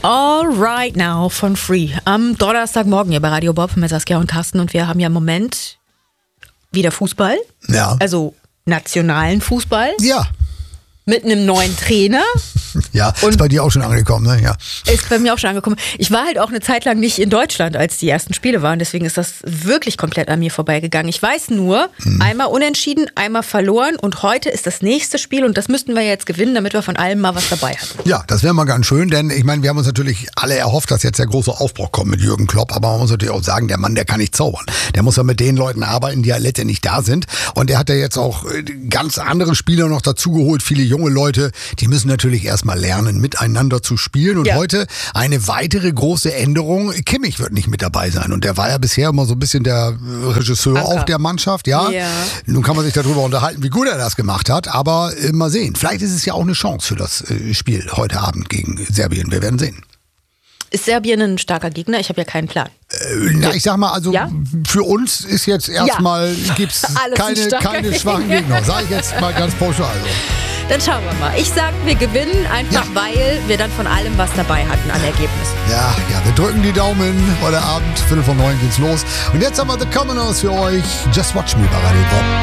All Right Now von Free. Am Donnerstagmorgen hier bei Radio Bob mit Saskia und Carsten. Und wir haben ja im Moment wieder Fußball. Ja. Also nationalen Fußball. Ja. Mit einem neuen Trainer. Ja, Und ist bei dir auch schon angekommen, ne? Ja. Ist bei mir auch schon angekommen. Ich war halt auch eine Zeit lang nicht in Deutschland, als die ersten Spiele waren. Deswegen ist das wirklich komplett an mir vorbeigegangen. Ich weiß nur, einmal unentschieden, einmal verloren. Und heute ist das nächste Spiel. Und das müssten wir jetzt gewinnen, damit wir von allem mal was dabei haben. Ja, das wäre mal ganz schön, denn ich meine, wir haben uns natürlich alle erhofft, dass jetzt der große Aufbruch kommt mit Jürgen Klopp. Aber man muss natürlich auch sagen, der Mann, der kann nicht zaubern. Der muss ja mit den Leuten arbeiten, die ja letztendlich da sind. Und der hat ja jetzt auch ganz andere Spieler noch dazugeholt. Viele junge Leute, die müssen natürlich erstmal lernen, miteinander zu spielen. Und heute eine weitere große Änderung. Kimmich wird nicht mit dabei sein. Und der war ja bisher immer so ein bisschen der Regisseur auch der Mannschaft. Ja. Nun kann man sich darüber unterhalten, wie gut er das gemacht hat. Aber mal sehen. Vielleicht ist es ja auch eine Chance für das Spiel heute Abend gegen Serbien. Wir werden sehen. Ist Serbien ein starker Gegner? Ich habe ja keinen Plan. Na, ich sag mal, also für uns ist jetzt erstmal, gibt's keine schwachen Gegner. Sag ich jetzt mal ganz pauschal. Also. Dann schauen wir mal. Ich sag, wir gewinnen einfach, weil wir dann von allem was dabei hatten an Ergebnissen. Ja, wir drücken die Daumen. Heute Abend, 8:45 geht's los. Und jetzt haben wir The Commoners für euch. Just Watch Me bei Radio Bob.